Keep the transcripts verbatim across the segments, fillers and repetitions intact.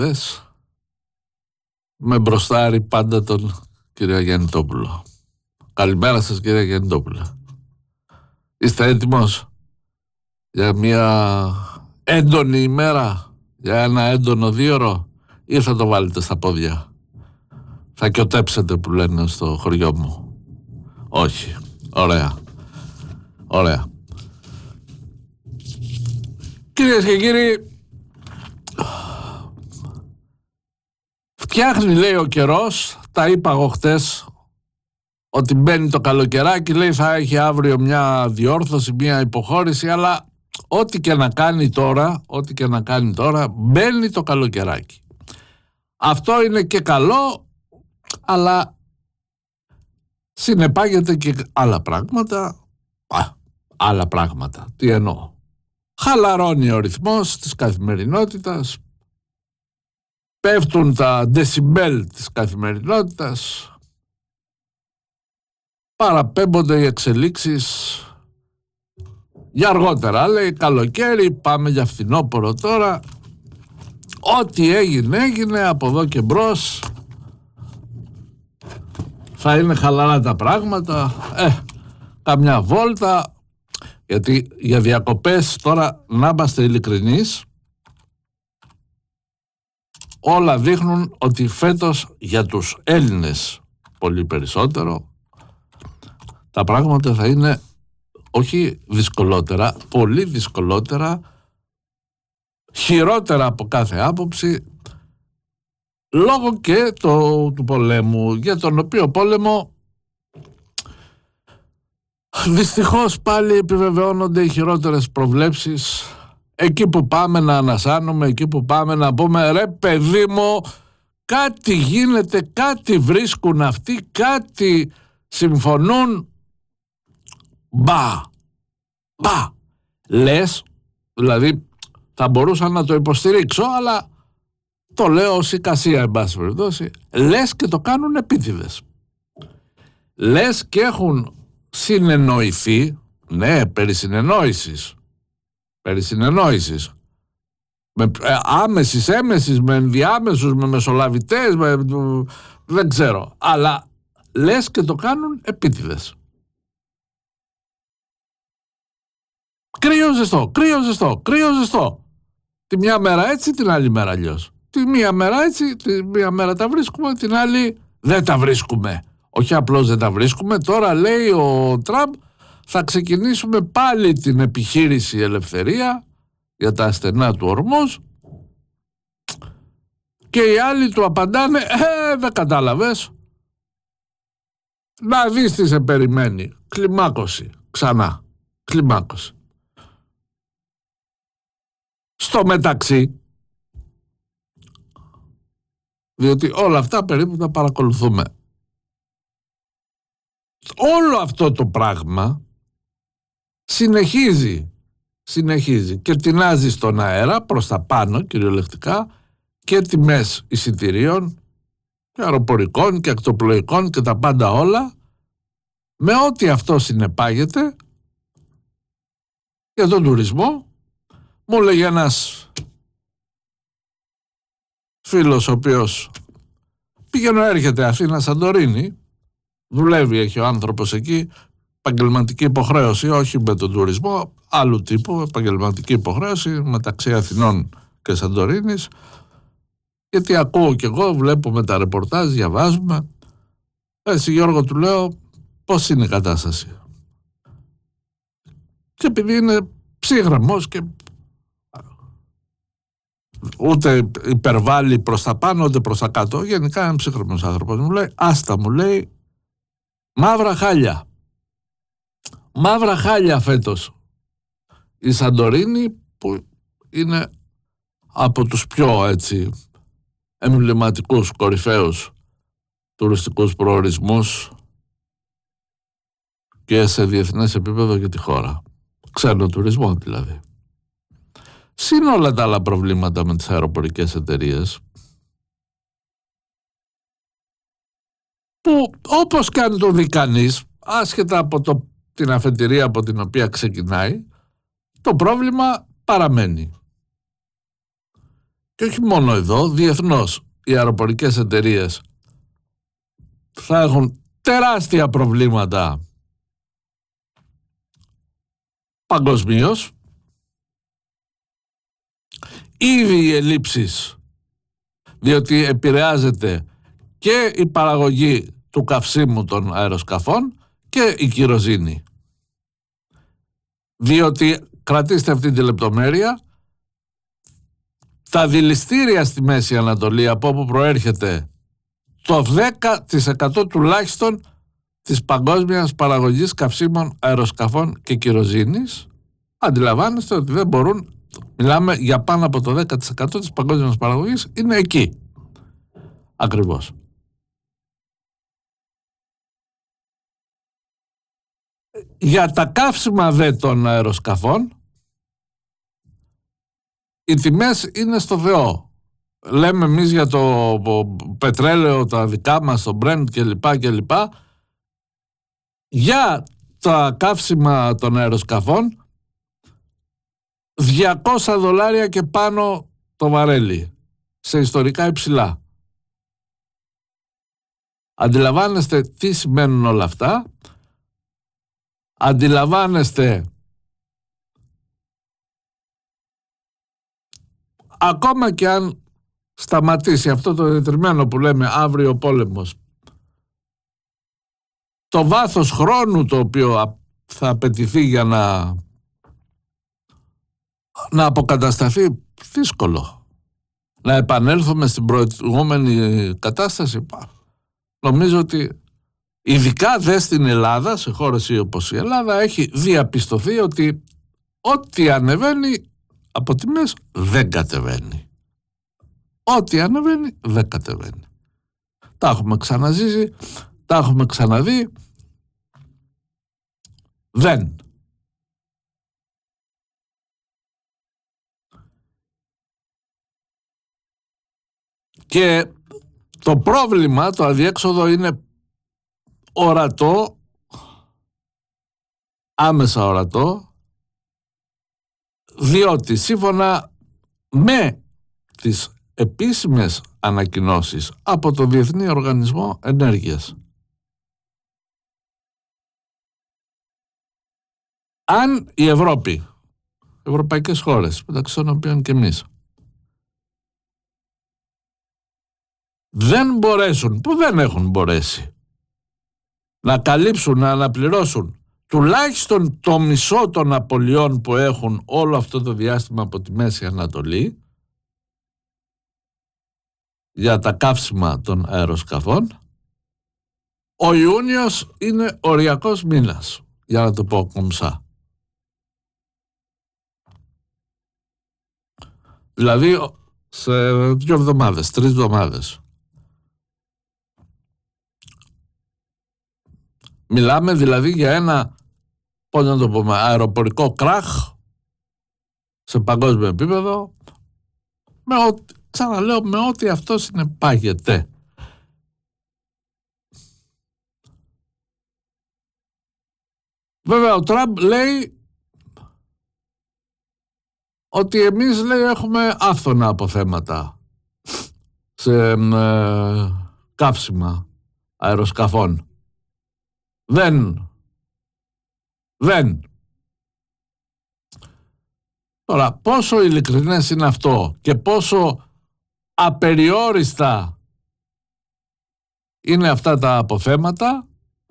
με μπροστάρι πάντα τον κύριο Γιαννητόπουλο. Καλημέρα σας κύριε Γιαννητόπουλο. Είστε έτοιμος για μια έντονη ημέρα, για ένα έντονο δίωρο, ή θα το βάλετε στα πόδια? Θα κιωτέψετε που λένε στο χωριό μου? Όχι. Ωραία. Ωραία. Κυρίες και κύριοι, φτιάχνει λέει ο καιρός, τα είπα εγώ χτες, ότι μπαίνει το καλοκαιράκι, λέει θα έχει αύριο μια διόρθωση, μια υποχώρηση, αλλά ό,τι και να κάνει τώρα, ό,τι και να κάνει τώρα, μπαίνει το καλοκαιράκι. Αυτό είναι και καλό, αλλά συνεπάγεται και άλλα πράγματα. Α, άλλα πράγματα. Τι εννοώ? Χαλαρώνει ο ρυθμός της καθημερινότητας, πέφτουν τα δεσιμπέλ της καθημερινότητας, παραπέμπονται οι εξελίξεις για αργότερα. Λέει καλοκαίρι, πάμε για φθινόπωρο τώρα. Ό,τι έγινε έγινε, από εδώ και μπρος θα είναι χαλαρά τα πράγματα. Ε, καμιά βόλτα, γιατί για διακοπές τώρα, να είμαστε ειλικρινείς, όλα δείχνουν ότι φέτος για τους Έλληνες πολύ περισσότερο τα πράγματα θα είναι όχι δυσκολότερα, πολύ δυσκολότερα, χειρότερα από κάθε άποψη, λόγω και το, του πολέμου, για τον οποίο πόλεμο δυστυχώς πάλι επιβεβαιώνονται οι χειρότερες προβλέψεις. Εκεί που πάμε να ανασάνουμε, εκεί που πάμε να πούμε ρε παιδί μου, κάτι γίνεται, κάτι βρίσκουν αυτοί, κάτι συμφωνούν, μπα, μπα. Λες, δηλαδή θα μπορούσα να το υποστηρίξω, αλλά το λέω ως εικασία εν πάση περιπτώσει, λες και το κάνουν επίτηδες. Λες και έχουν συνεννοηθεί, ναι, περί συνεννόησης, περί συνεννόησης, με άμεσης, έμεσης, με ενδιάμεσους, με μεσολαβητές, με, δεν ξέρω, αλλά λες και το κάνουν επίτηδες. Κρύο ζεστό, κρύο ζεστό, κρύο ζεστό. Τη μια μέρα έτσι, την άλλη μέρα αλλιώς. Τη μία μέρα έτσι, τη μία μέρα τα βρίσκουμε, την άλλη δεν τα βρίσκουμε. Όχι απλώς δεν τα βρίσκουμε, τώρα λέει ο Τραμπ θα ξεκινήσουμε πάλι την επιχείρηση Ελευθερία για τα ασθενά του Ορμούς, και οι άλλοι του απαντάνε ε, δεν κατάλαβες, να δεις τι σε περιμένει, κλιμάκωση, ξανά, κλιμάκωση. Στο μεταξύ, διότι όλα αυτά περίπου τα παρακολουθούμε, όλο αυτό το πράγμα συνεχίζει, συνεχίζει και τεινάζει στον αέρα προς τα πάνω κυριολεκτικά και τιμές εισιτηρίων και αεροπορικών και ακτοπλοϊκών και τα πάντα όλα, με ό,τι αυτό συνεπάγεται για τον τουρισμό. Μου λέγει ένας φίλος ο οποίος πήγαινε έρχεται Αθήνα Σαντορίνη, δουλεύει, έχει ο άνθρωπος εκεί, επαγγελματική υποχρέωση, όχι με τον τουρισμό, άλλου τύπου, επαγγελματική υποχρέωση μεταξύ Αθηνών και Σαντορίνης, γιατί ακούω κι εγώ, βλέπουμε τα ρεπορτάζ, διαβάζουμε. Έτσι Γιώργο, του λέω, πώς είναι η κατάσταση? Και επειδή είναι ψύγραμμος και ούτε υπερβάλλει προς τα πάνω ούτε προς τα κάτω, γενικά είναι ψύχρεμος άνθρωπος, μου λέει άστα, μου λέει, μαύρα χάλια, μαύρα χάλια φέτος η Σαντορίνη, που είναι από τους πιο έτσι εμβληματικούς κορυφαίους τουριστικούς προορισμούς και σε διεθνές επίπεδο για τη χώρα, ξένο τουρισμό δηλαδή. Συν όλα τα άλλα προβλήματα με τις αεροπορικές εταιρείες, που όπως και αν το δει κανείς, άσχετα από το, την αφετηρία από την οποία ξεκινάει, το πρόβλημα παραμένει. και όχι μόνο εδώ, διεθνώς οι αεροπορικές εταιρείες θα έχουν τεράστια προβλήματα παγκοσμίως. Ήδη οι ελλείψεις, διότι επηρεάζεται και η παραγωγή του καυσίμου των αεροσκαφών και η κυροζήνη. Διότι, κρατήστε αυτή τη λεπτομέρεια, τα δηληστήρια στη Μέση Ανατολή, από όπου προέρχεται το δέκα τοις εκατό τουλάχιστον της παγκόσμιας παραγωγής καυσίμων, αεροσκαφών και κυροζήνης, αντιλαμβάνεστε ότι δεν μπορούν, μιλάμε για πάνω από το δέκα τοις εκατό της παγκόσμιας παραγωγής, είναι εκεί. Ακριβώς. Για τα καύσιμα δε των αεροσκαφών, οι τιμές είναι στο Θεό. Λέμε εμείς για το πετρέλαιο, τα δικά μας, το Brent κλπ. κλπ. Για τα καύσιμα των αεροσκαφών, διακόσια δολάρια και πάνω το βαρέλι, σε ιστορικά υψηλά. Αντιλαμβάνεστε τι σημαίνουν όλα αυτά. Αντιλαμβάνεστε ακόμα και αν σταματήσει αυτό το δεδετριμμένο που λέμε αύριο πόλεμος, το βάθος χρόνου το οποίο θα απαιτηθεί για να να αποκατασταθεί, δύσκολο. Να επανέλθουμε στην προηγούμενη κατάσταση, νομίζω ότι ειδικά δε στην Ελλάδα, σε χώρες όπως η Ελλάδα, έχει διαπιστωθεί ότι ό,τι ανεβαίνει από τιμές δεν κατεβαίνει. Ό,τι ανεβαίνει δεν κατεβαίνει. Τα έχουμε ξαναζήσει, τα έχουμε ξαναδεί. Δεν. Και το πρόβλημα, το αδιέξοδο είναι ορατό, άμεσα ορατό, διότι σύμφωνα με τις επίσημες ανακοινώσεις από το Διεθνή Οργανισμό Ενέργειας, αν η Ευρώπη, ευρωπαϊκές χώρες, μεταξύ των οποίων και εμείς, δεν μπορέσουν, που δεν έχουν μπορέσει, να καλύψουν, να αναπληρώσουν τουλάχιστον το μισό των απολειών που έχουν όλο αυτό το διάστημα από τη Μέση Ανατολή για τα καύσιμα των αεροσκαφών, ο Ιούνιος είναι οριακός μήνας, για να το πω κομψά. Δηλαδή σε δύο εβδομάδες, τρεις εβδομάδες. Μιλάμε δηλαδή για ένα, πώς να το πούμε, αεροπορικό κράχ σε παγκόσμιο επίπεδο, με ό,τι, ξαναλέω, με ό,τι αυτό συνεπάγεται. Βέβαια ο Τραμπ λέει ότι εμείς, λέει, έχουμε άφθονα αποθέματα σε ε, καύσιμα αεροσκαφών. Δεν. Δεν. Τώρα, πόσο ειλικρινές είναι αυτό και πόσο απεριόριστα είναι αυτά τα αποθέματα,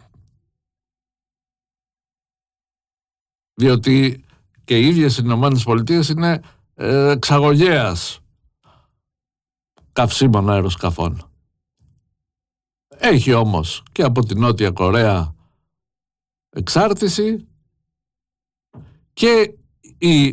διότι και οι ίδιες οι Ηνωμένες Πολιτείες είναι ε, εξαγωγέας καυσίμων αεροσκαφών. Έχει όμως και από την Νότια Κορέα εξάρτηση και οι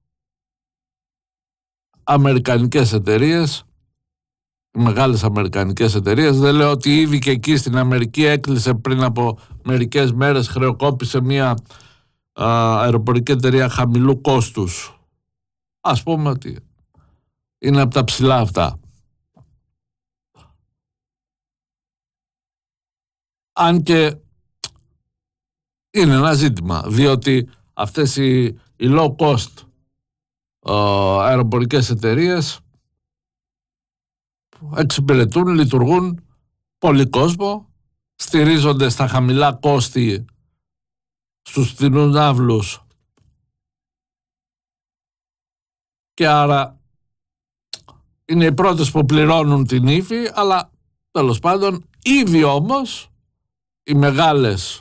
αμερικανικές εταιρείες, οι μεγάλες αμερικανικές εταιρείες, δεν λέω ότι ήδη και εκεί στην Αμερική έκλεισε πριν από μερικές μέρες, χρεοκόπησε μια α, αεροπορική εταιρεία χαμηλού κόστους. Ας πούμε ότι είναι από τα ψηλά αυτά. Αν και είναι ένα ζήτημα, διότι αυτές οι, οι low cost uh, αεροπορικές εταιρείες εξυπηρετούν, λειτουργούν πολύ κόσμο, στηρίζονται στα χαμηλά κόστη στους φθηνούς ναύλους και άρα είναι οι πρώτες που πληρώνουν την ύφη, αλλά τέλος πάντων ήδη όμως οι μεγάλες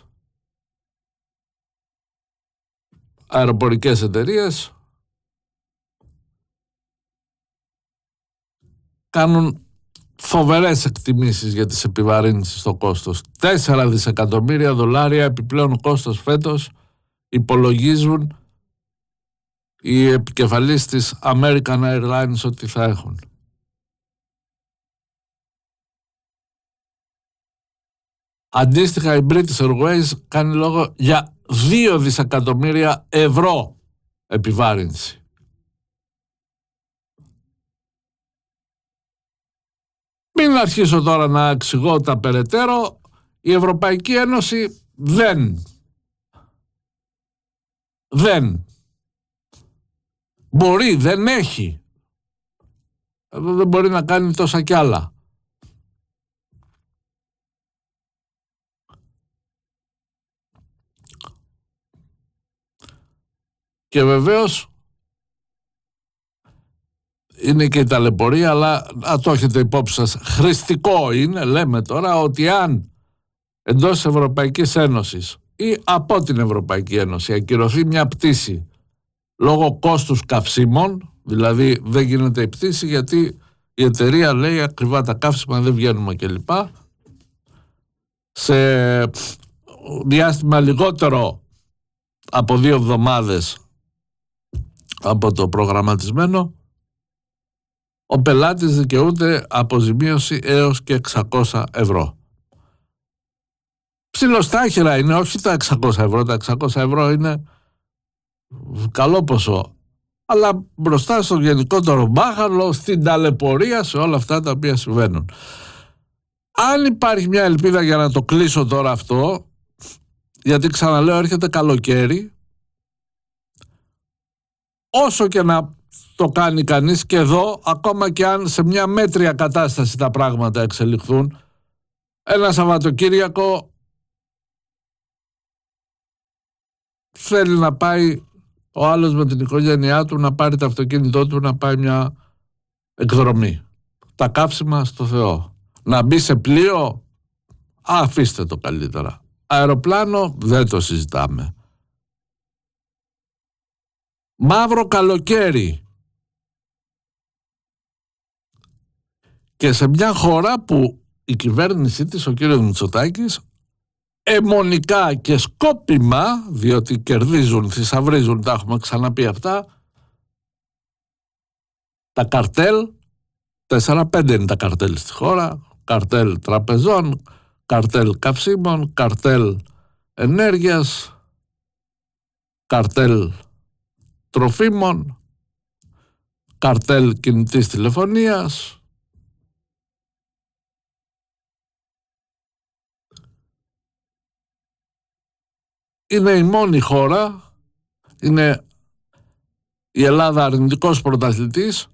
αεροπορικές εταιρείες κάνουν φοβερές εκτιμήσεις για τις επιβαρύνσεις στο κόστος. Τέσσερα δισεκατομμύρια δολάρια επιπλέον κόστος φέτος υπολογίζουν οι επικεφαλείς της American Airlines ότι θα έχουν. Αντίστοιχα η British Airways κάνει λόγο για δύο δισεκατομμύρια ευρώ επιβάρυνση. Μην αρχίσω τώρα να εξηγώ τα περαιτέρω. Η Ευρωπαϊκή Ένωση δεν δεν μπορεί, δεν έχει, δεν μπορεί να κάνει τόσα κι άλλα. Και βεβαίως είναι και η ταλαιπωρία, αλλά να το έχετε υπόψη σας, χρηστικό είναι, λέμε τώρα, ότι αν εντός της Ευρωπαϊκής Ένωσης ή από την Ευρωπαϊκή Ένωση ακυρωθεί μια πτήση λόγω κόστους καυσίμων, δηλαδή δεν γίνεται η πτήση γιατί η εταιρεία λέει ακριβά τα καύσιμα δεν βγαίνουμε κλπ. Σε διάστημα λιγότερο από δύο εβδομάδες από το προγραμματισμένο, ο πελάτης δικαιούται αποζημίωση έως και εξακόσια ευρώ. Ψιλοστάχυρα είναι, όχι τα εξακόσια ευρώ, τα εξακόσια ευρώ είναι καλό ποσό, αλλά μπροστά στο γενικότερο μπάχαλο, στην ταλαιπωρία, σε όλα αυτά τα οποία συμβαίνουν. Αν υπάρχει μια ελπίδα για να το κλείσω τώρα αυτό, γιατί ξαναλέω έρχεται καλοκαίρι, όσο και να το κάνει κανείς και εδώ, ακόμα και αν σε μια μέτρια κατάσταση τα πράγματα εξελιχθούν, ένα Σαββατοκύριακο θέλει να πάει ο άλλος με την οικογένειά του, να πάρει το αυτοκίνητό του, να πάει μια εκδρομή. Τα καύσιμα στο Θεό. Να μπει σε πλοίο, αφήστε το καλύτερα. Αεροπλάνο δεν το συζητάμε. Μαύρο καλοκαίρι. Και σε μια χώρα που η κυβέρνησή της, ο κύριος Μητσοτάκης, αιμονικά και σκόπιμα, διότι κερδίζουν, θησαυρίζουν, τα έχουμε ξαναπεί αυτά, τα καρτέλ, τέσσερα πέντε είναι τα καρτέλ στη χώρα, καρτέλ τραπεζών, καρτέλ καυσίμων, καρτέλ ενέργειας, καρτέλ τροφίμων, καρτέλ κινητής τηλεφωνίας. Είναι η μόνη χώρα, είναι η Ελλάδα αρνητικός πρωταθλητής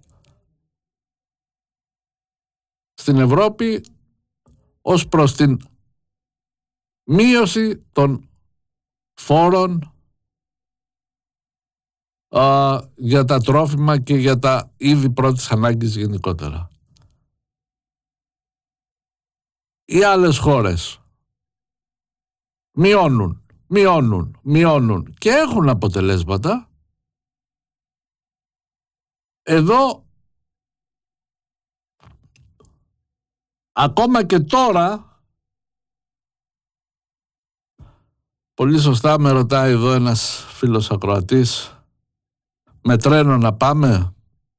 στην Ευρώπη ως προς την μείωση των φόρων α, για τα τρόφιμα και για τα είδη πρώτης ανάγκης γενικότερα. Οι άλλες χώρες μειώνουν, μειώνουν, μειώνουν και έχουν αποτελέσματα. Εδώ ακόμα και τώρα, πολύ σωστά με ρωτάει εδώ ένας φίλος ακροατής, με τρένο να πάμε?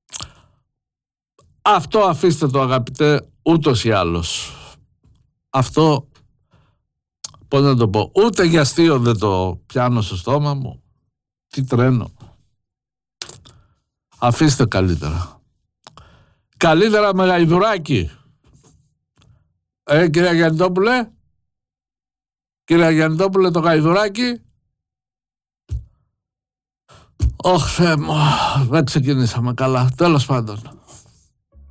Αυτό αφήστε το αγαπητέ, ούτως ή άλλως. Αυτό, πώς να το πω, ούτε για αστείο δεν το πιάνω στο στόμα μου. Τι τρένο. Αφήστε καλύτερα. Καλύτερα με γαϊδουράκι. Ε, κυρία Γιαννητόπουλε, κυρία Γιαννητόπουλε, το γαϊδουράκι. Ωχ, Θεέ μου, δεν ξεκινήσαμε καλά. Τέλος πάντων.